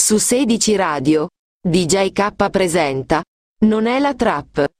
Su 16 Radio, DJ K presenta Non è la trap.